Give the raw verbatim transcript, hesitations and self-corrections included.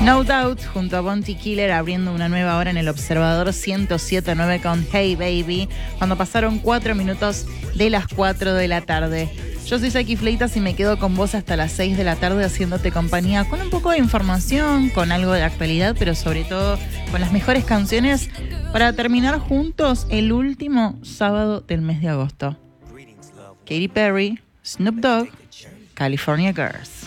No Doubt junto a Bounty Killer abriendo una nueva hora en el Observador ciento siete punto nueve con Hey Baby, cuando pasaron cuatro minutos de las cuatro de la tarde. Yo soy Saki Fleitas y me quedo con vos hasta las seis de la tarde haciéndote compañía con un poco de información, con algo de actualidad, pero sobre todo con las mejores canciones para terminar juntos el último sábado del mes de agosto. Katy Perry, Snoop Dogg, California Girls.